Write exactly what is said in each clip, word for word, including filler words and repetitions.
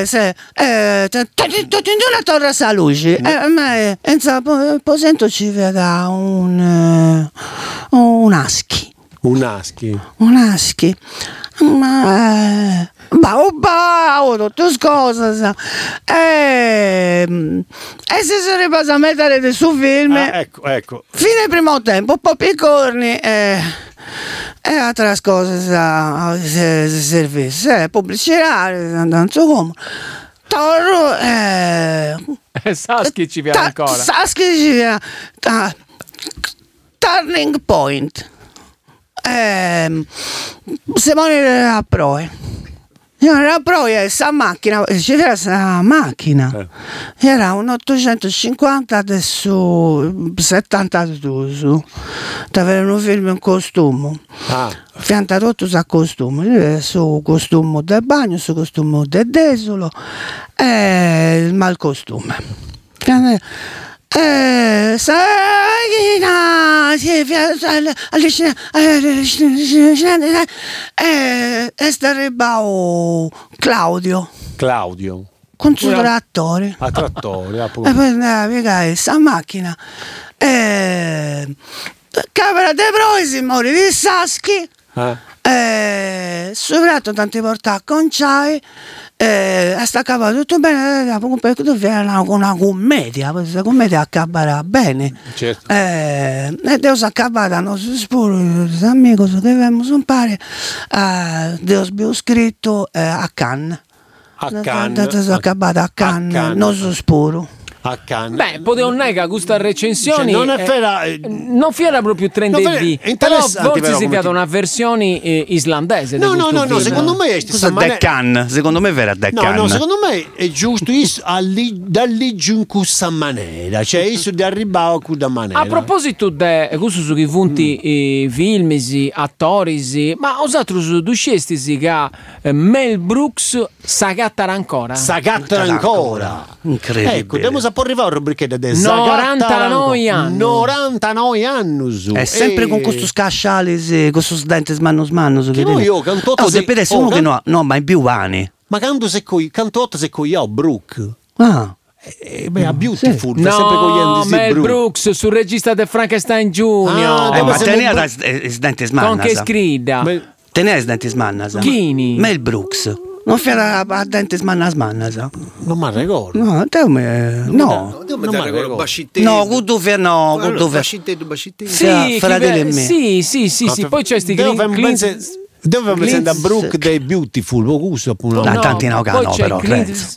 Eh, se, eh, una torre a luce, eh, ma eh, poi sento ci veda un, uh, un aschi. Un aschi. Un aschi. Ma... Eh, Bau bau, tutte cose. E, e si sono riposto a mettere su film. Ah, ecco, ecco. Fine primo tempo, un po' piccorni e, e altre cose se servizio, pubblicità, non so come. Torro e... Saschi ci viene ancora. Saschi ci viene. Turning Point. E, Simone a Proe. Era poi questa macchina, c'era questa macchina, eh. Era un ottocentocinquanta adesso settantadue su, aveva un film in costume, ah. Fiantarotto su costume, su costume del bagno, su costume del desolo e il mal costume. Eh, sai, no, sì, eh, e starebbe Claudio. Claudio. Con suo trattore. A trattore, appunto. E poi andava a piegare questa macchina. E... Camera dei prossimi, di Saschi. Eh. E... Soprattutto tanti portati con Ciai. Eh, staccava tutto bene, perché tu vieni una, una commedia, questa commedia accabarà bene. Certo. Eh, e Dio si accabata, non si spuro, amico, che abbiamo un pare, eh, Dio abbiamo scritto eh, a Cannes. A Cannes. Si è accabata a Cannes, non si spuro. A Cannes. Beh, potevo nega questa recensioni. Cioè, non è fera, eh, non fiera proprio trendevi. Però forse si fiata una versione eh, islandese. No, no, no, no, secondo me è questo è Cannes, secondo me è vera De Cannes. No, no, secondo me è giusto da lì giù in questa maniera, cioè isso di arrivare a questa maniera. A proposito de questo su chi funti mm. i film, attori, ma osatro su duscesti che eh, Mel Brooks sagattara ancora. Sagattara ancora. Incredibile. Ecco, dobbiamo sapere arrivare a rubrichetta del novantanove anni. novantanove anni. È sempre e... con questo scasciale, con questo dente smanno smanno. Che noi io cantotto. Oh, se per uno che no, no, ma è più vani. Ma canto se coi, cantotto se coi io, Brooke. Ah. Eh, beh, a Beautiful, sì. No, sempre con gli Mel Brooks. Brooks sul regista del Frankenstein Junior. Ah, eh, ma teneva i denti smanno. Con che scrida. Teneva i denti smanno. Chini? Mel Brooks. Non fiera a denti smanna smanna, sa? Non mi ricordo. No, te me... No. Non mi ricordo. No, tu fai no, tu fai. Sì, fratello e me. Sì, sì, sì, sì, poi c'è sti Clint... Dove mi sento a Brooke dei Beautiful, lo gusto appunto. No, tanti no, cano però, Clint.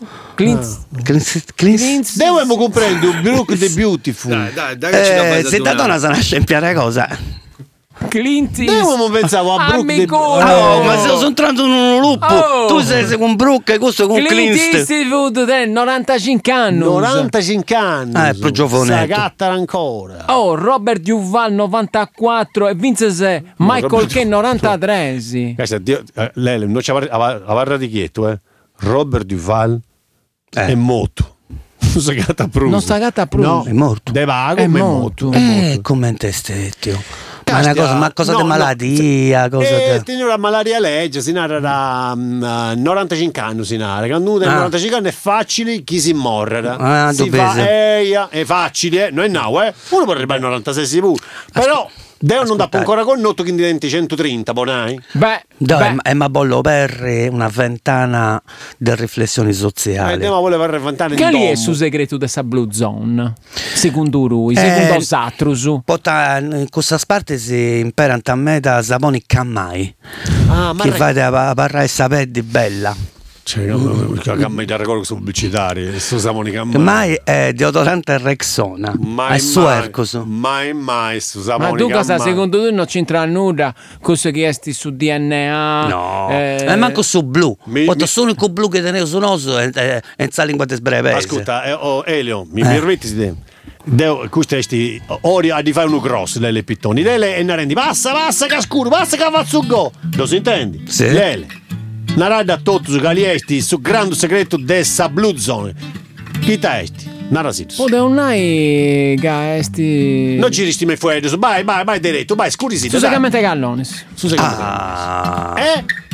Clint. Dove mi comprendo Brooke dei Beautiful? Dai, dai, dai. Se da donna sa nasce impiare cosa. Clint Io pensavo a Brooke de... oh, oh, ma se sono entrato in un loop. Oh. Tu sei con Brooke e questo con Clint Eastwood del novantacinque anni. novantacinque anni. Ah, è più giovanetto. Sagattara ancora. Oh, Robert Duval novantaquattro e Vince no, Michael Kane novantatré. Lei non ci avrà di chietto, eh. Robert Duval eh. è morto. Non sagata a Prus. Non sagata a Prus. No, è morto. De vago, è morto. Eh, come te stettio. Ma, una cosa, ma cosa no, di maladia? No. Cosa eh, de... Tenere la malaria legge, si narra da um, novantacinque anni, si narra. Quando uno ha ah. novantacinque anni è facile, chi si morre. Ah, si fa, eia, è facile, eh? Non è no, eh? Uno può arrivare al novantasei pure. Però... Deo non dà ancora con notto che diventi centotrenta, bonai? Beh, no, beh. È ma bollo per una ventana di riflessioni sociali. Eh, ma vuole fare ventane di che lì è il segreto della Blue Zone? Secondo lui, eh, secondo Satrusu. Pota, in questa parte si impara a me da Saponi Cammai. Ah, ma che re... fate a parlare sapere di bella. Cioè, mm. che mi dà ricordo su pubblicitari, su Saponi Cammai. Mai è deodorante Rexona. Mai, mai, mai, mai su Saponi Ma tu cosa, Cammai. secondo te non c'entra nulla con queste chiesti su D N A? No, e eh, manco su blu. Quando sono il blu che tenevo su noso e in questa lingua di sbrevese. Ascolta, eh, oh, Elio, mi eh. permetti di Deo, questi ora di fare uno cross delle pittoni. Lele e ne rendi, passa, passa che scuro, passa che va su go. Lo si intendi? Sì. Lele. Narada a tutti su Galiesti su grande segreto dessa Blue Zone. Chi testi? Narasitus. Oh, non hai gaesti. Non ci resti mai fuori, vai, vai, vai diretto, vai, scurisito. Su segamente gallones. Su segamente gallones. Eh?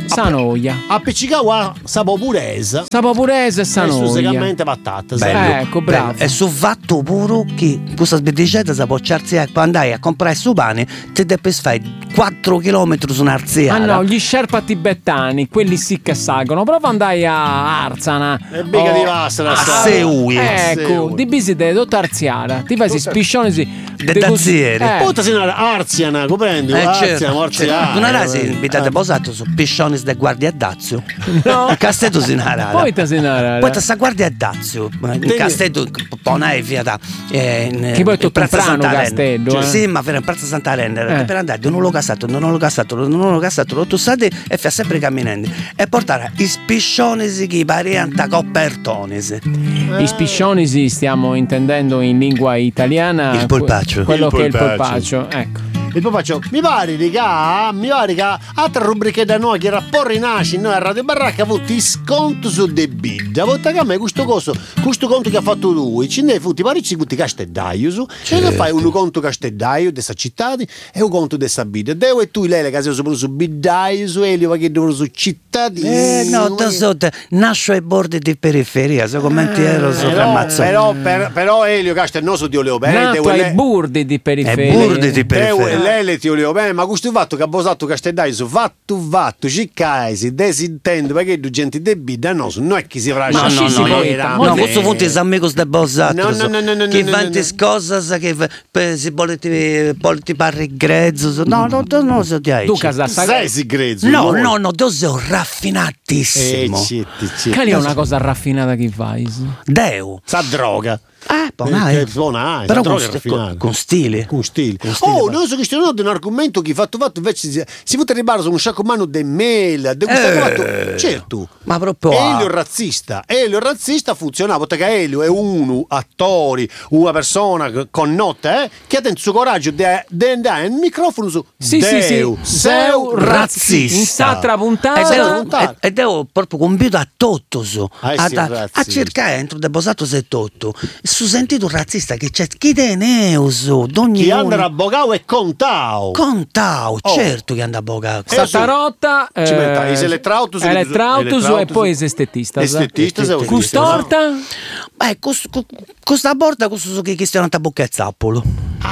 Sanoia. Appiccicavo a sapo puresa. Sapo puresa e E su sanoia. segamente patata. Bello. Ecco, bravo. E su fatto puro che questa sbedicetta si può ciarsi quando andai a comprare su pane ti devi fare quattro chilometri su Ah un'arziata. no, gli sherpa tibetani, quelli sì che salgono. Prova andai a Arzana. E mica di Vassara, a sai. Seui. Ecco, Seui. di bisite tutta arziata. Ti fai si spiscioni sì. De dazzieri. Eh. Poi si una arziana, comprendi? Eh, Arziana, certo, morziana. certo. Non era sì, Eh. invitate posato su piscioni de guardia Dazio. No. A Casteto si narra. Poi te se ne Poi sta guardia Dazio. In Casteto poi via da eh, Che poi è tutto Piazza un prano Santa Castello, Elena. eh. Sì, ma per Piazza Santa Elena Eh. per andare non lo cassato, non lo cassato, non lo cassato, lo tussate e fa sempre camminando e portare i spiscioni che parianta copertonis. I spiscioni sì, stiamo intendendo in lingua italiana. Il polpaccio. Quello Il che è il polpaccio. polpaccio, ecco. Il papaccio, mi pare raga, mi pare che altre rubriche da noi che era porri nasci noi a Radio Baracca avuti sconto su De Bid. A volte che a me questo coso, questo conto che ha fatto lui, ci ne futti parecchi tutti castellaio su, e ne fai un conto castellaio dessa città e un conto dessa bid. Deo e tu lei che sei sopra su bidaio su Elio che devono su cittadini. Eh no, tu sotto nasco ai bordi di periferia, so come ti ero sopra Però, ammazzato. però, per- però Elio Castelnoso ti voleva bene, Nato Deo e ai lei- burdi di periferia. Ai burdi di Deo e periferia. lei le ti voleva bene, ma questo fatto che ha posato Castellai su fatto fatto, ciccaisi, desintendo, perché tu gente debita, no, non è che si No, frascia. no, no, no, era, no, ma- questo punto è amigos de bosato. No, no, no, no, no, che no, vanti no, no. cose che pe- si volete volete parri grezzo. No, no, no, no, so di Tu casa Sei si grezzo. No, no, no, tu sei raffinatissimo. Eh, citti, citti. Cali è una cosa raffinata che fai. Deo. Sa droga. Ah, Eh, buona, eh. che buona, eh, Però sa con, droga st- raffinata. con, con stile. Con stile. Con stile, Oh, va. non so che stiamo di un argomento che fatto fatto invece si, si vuole arrivare su un sciacco mano de mela, de questo Eh. fatto. Certo. Ma proprio Elio ah. razzista. Elio razzista funzionava perché Elio è uno attore, una persona con nota, eh, che ha il suo coraggio di andare al microfono su Sì, sì, sì. Deu, seu razzista. In s'altra E puntata. devo, puntata. e, e devo proprio compiuto a tutto su, Ah, a, sì, a, razzista. a cercare entro del bosato settotto su sentito un razzista che c'è chi te ne uso d'ogni Chi andrà a Bogao e Contao. contao, Oh. certo che anda a boga. Eh, Satarotta, Ci metta is elettrautus, elettrautus e elettrautus, poi is estettista. Estettista, se- Custorta? Beh, cos- co- questa borda questo su che che stiano a bocca e zappolo.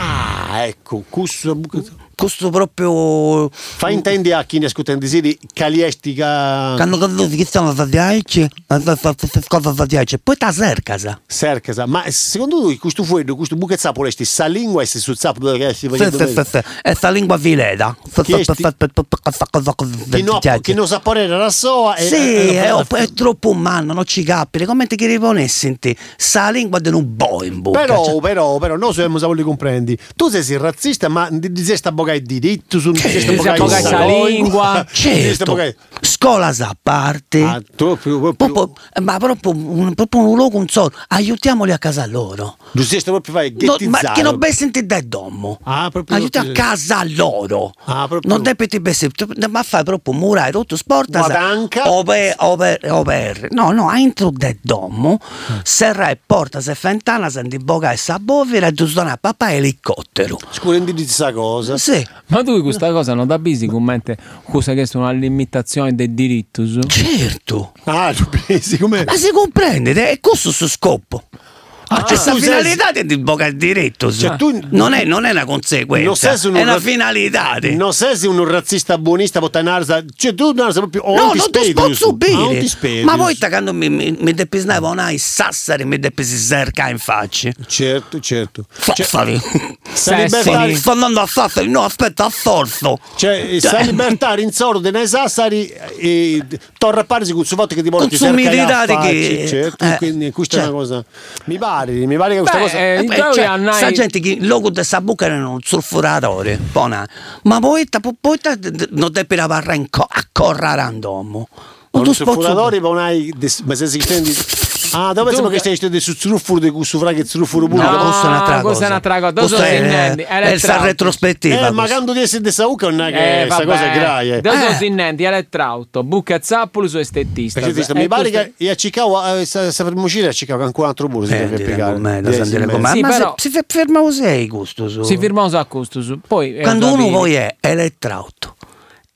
Ah, ecco, questo Questo proprio fa intendi a chi ne ascolta in disiri caliestica quando quando che stiamo a fare cosa fare poi ta cercasa. sercasa, ma secondo lui questo fuoco, questo buchezzappo esti sa lingua e si sul zappo che si Sì, sì, sì, sì. E sta lingua vileda. Chi non chi non sa porre la soa e Sì, è, è troppo umano, non ci capi. Come ti che riponessi in te? Sa lingua di un bo in bocca. però, cioè- però, però, non so se li comprendi. Tu sei razzista, ma di di questa boga è diritto su di questa Sì, boga boga è sa lingua. certo, scuola sa parte. Ah, proprio, Proprio- proprio. ma proprio un, proprio un luogo, un solo, aiutiamoli a casa loro. Tu sei proprio fai No, ma ghettizzare. che non ben sentire da domo. Ah, proprio- Aiuti a casa loro. Ah, proprio- Non devi ti bessi, ma fai proprio murare tutto sporta. Guadanca. O per, o per, o per. No, no, entro del domo, serra e porta se fentana, se di boga e sabovera e tu suona papà elicottero. Scusa, di questa cosa. Sì, Ma tu questa cosa non da bisi commenti cosa che è una limitazione del diritto su? certo. Ah, tu pensi come. Ma si comprende, è questo su scopo. Ah, c'è questa tu sei- finalità di boga il diritto. Cioè, tu- non, è, non è una conseguenza, Non sei su un è una ra- finalità. Non sei se un razzista buonista botanarza, cioè tu non sei proprio No, oh, ti non ti spedi, posso su. Ah, non subire. ti spedi, Ma poi su. ta quando mi, mi, mi depisnava una i sassari mi depisi cerca in faccia. Certo, certo. Sassari. Sa Sì, libertà, sì. Sto andando a Sassari, no aspetta a Sorso. cioè, sa libertà in sordo dei Sassari e torna a parsi con il suo fatto che ti vuole Con sumidità di che- certo, eh, quindi questa è cioè- una cosa. Mi pare, mi pare che questa Beh, cosa eh, Eh, in beh, Italia cioè, andai- sta gente che il logo di sta buca era un sulfuratore, buona. Ma poi ta- poi ta- non devi lavorare in co- a correre andomo. non tu so spozzo- furatori, ma non hai des- ma se si intendi. Ah, dove siamo che stai stando su truffuro di questo fra che truffuro pure. No, No, questa è un'altra questa cosa. è un'altra cosa. Questa Dove è, si intendi? è, È è sta retrospettiva. Eh, ma questa. quando di essere di Sauca non è che Eh, questa vabbè. cosa è graia. Doso Eh. si intendi elettrauto, buca zappolo su estettista. Perché Eh, mi pare questo- che a Chicago eh, sa sa per uscire a Chicago ancora un altro pure si Eh, deve dire piegare. con me, da Dieci sentire e con mezzo. me. Sì, Ma però- se, si ferma sei questo su. Si firma un sacco sto su. Poi eh, Quando uno Savini. poi è elettrauto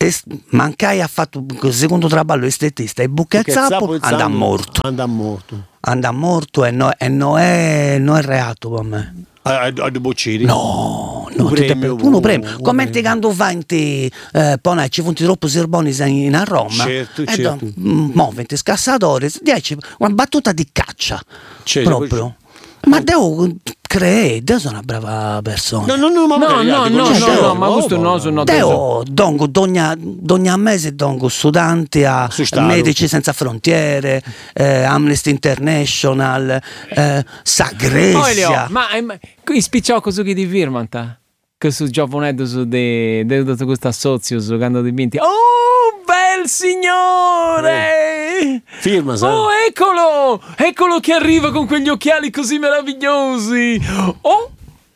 est, mancai ha fatto il secondo traballo estetista e bucchezzapo andà morto. Andà morto. Andà morto e, no, e non è, no è reato per me. A, a, a Bocciri? No, no, un premio, uno premio. un Come premio. quando vanti, eh, poi ci funti troppo serboni in a Roma. Certo, e certo. Do, mo venti scassatori, dieci, una battuta di caccia. Certo, proprio. Ma devo credere, Deo sono una brava persona. No, no, no, ma No, magari no, altri no, conosciamo. no, no, ma questo no, sono Deo dongo dogna, dogna mese dongo studenti a Su Stato. Medici Senza Frontiere, eh, Amnesty International, eh, Sagresia. ma eh, ma- qui spicciò così che di firmanta che su giovanetto su de de tutto questo assozio su quando di vinti. Oh, bel signore! Firma, sai? Oh, eccolo! Eccolo che arriva con quegli occhiali così meravigliosi. Oh,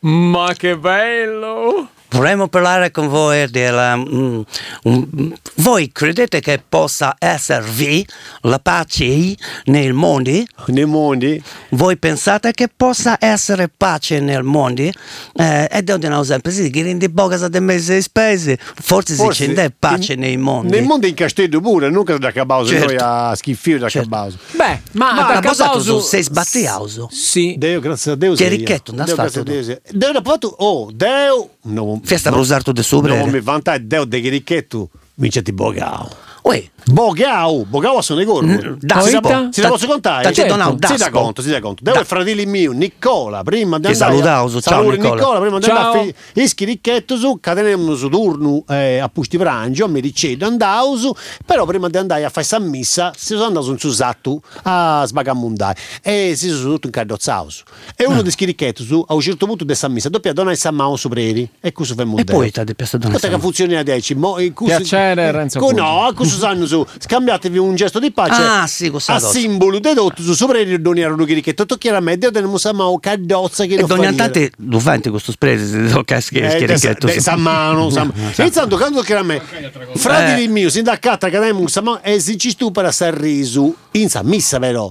ma che bello! Vorremmo parlare con voi della... mm, mm, voi credete che possa esservi la pace nel mondo? Nei mondi? Voi pensate che possa essere pace nel mondo? Eh, e devo dire sempre, sì, che rende poca di mese spese, forse, Forse si c'è pace in- nei mondi. Nel mondo in Castello pure, non che da Cabauso, Certo. noi a schifio da Certo. Cabauso. Beh, ma, Ma da la cosa Cabauso- tu sei sbattiauso. Sì. Deo, grazie a Dio. Che sei io. ricchetto, non ha Deo, fatto grazie a tu. Dio, sei- Deo, da fatto, oh, Deo, no, Festa per no, usare tutto sopra. non mi vantare, Deo, de che ricchetto, vinceti Bogao. Uè, Bogao, Bogao sono i corpi. Mm, da- si, da, Oita? si da posso contare? Da- certo. no, si da daspo. conto, si da conto. Devo Da- il fratello mio, Nicola, prima di Ti andare. salutavo, ciao, Saluto Nicola. Nicola, prima di Ciao. andare a fi- ischi ricchetto su, cadenemmo su turno eh, a Pusti Prangio, mi ricedo, andavo su, però prima di andare a fare sta missa, si sono andato su Susattu a sbagamundare e si sono tutto in carrozzao su. E uno di schiricchetto su, a un certo punto di sta missa, doppia donna e Sammao su preri, e questo fa e poi ti ha piaciuto una questa che funziona a dieci, mo, e questo- Piacere, Renzo Co- Cucci. no, questo sanno su, scambiatevi un gesto di pace. Ah, sì, questa a cosa. simbolo dedotto su sopra il doni erano che tutto chiaramente tenemos a mano caddozza che E non ogni fa tanto lo fai questo spray, se lo caschi eh, schierichetto. sa mano, sa iniziando quando che era me fratelli Eh. mio sindacato che abbiamo sa e si ci stu per a Sanrisu in sa missa però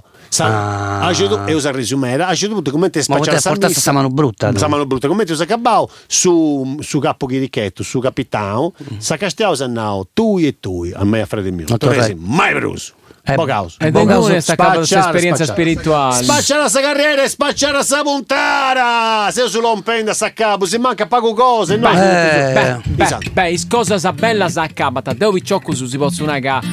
sa Ah. a cedo e usa risumera a cedo punto come te Ma spacciare potete sa portare missa sta mano brutta. sa mano brutta come te usa cabao su su capo chirichetto su capitano sa castiao sanao tu e tu a me a fratelli mio Non tu torrei. resi mai bruso Eh, Bogaus. ed è Bogaus, come sta capo questa spacciare, esperienza spacciare. spirituale. Spacciare la sa carriera e spacciare la sa puntara se su lompenda sa capo si manca pago cose no Eh. Beh, beh, Esatto. beh, is cosa sa bella sa accabata. Devo ciocco su si posso una ca.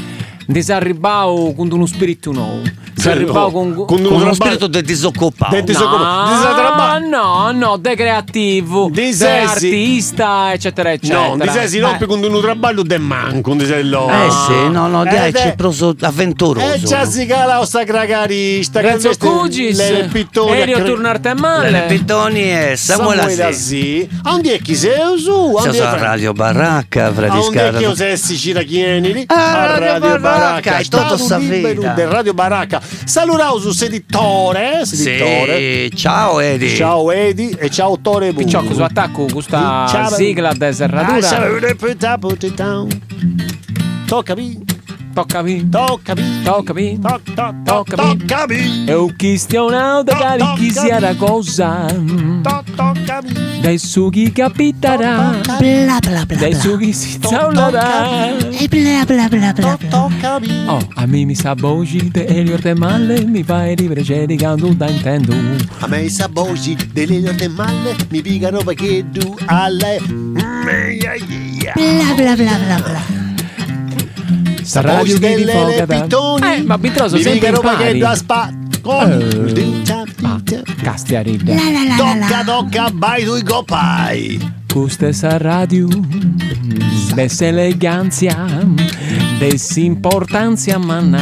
Disarribao con uno spirito nuovo. Disarribao con con Con uno uno traba- spirito di disoccupato. De- disoccupato. Disatraba- No, no, no, de creativo, Di de sesi. artista, eccetera, eccetera. no, di se si rompe Eh, con uno traballo de manco, un disello. Eh sì, no, no, dai, Eh, c'è eh. proso avventuroso. E già si cala o sta cracarista. Renzo Cugis, le pittoni. Erio tornarte a Le male. Pittoni e Samuele Samuele Assi. Assi. Andi è chi sei su? Siamo Andi a Radio Baracca, a un Fradiscara. che osessi Cirachieni Ah, Radio Baracca, è tutto Stato sta libero vita. del Radio Baracca. Salutavo su seditore, seditore. Sì, ciao Edi. Ciao Edi e ciao Tore Bu. Picciocco su attacco questa Ciao. sigla de Ah, serratura. salute, puta, puta, town. Toccami, Toccami, toccami, toccami. toc, toc, Toccami. toc, toccami, E un chistionauto cari chi sia la cosa. toc, toccami. Dai su chi capiterà. Bla bla bla Dai su bla. chi si zaulerà. E bla bla bla bla Toc, bla. toccami. Oh, a me mi sa voci de Elio te male, mi fai rivere cando da intendo. A me i sabogi delle note male mi picano perché tu alle. Bla bla bla bla bla. Sta radio che ti foca da- pittoni. Eh, ma Bitroso mi sempre picano impari. perché tu aspa. Ma, castiarilla. La la la la Tocca, la. tocca, vai tu i copai. Questa è sa radio, dessa eleganza, dessa importanza, manna.